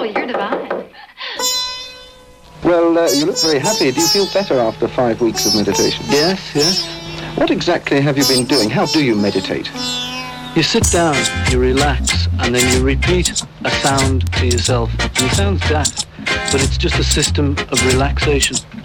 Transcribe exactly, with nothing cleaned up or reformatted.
you're divine. Well, uh, you look very happy. Do you feel better after five weeks of meditation? Yes, yes. What exactly have you been doing? How do you meditate? You sit down, you relax, and then you repeat a sound to yourself. And it sounds daft, but it's just a system of relaxation.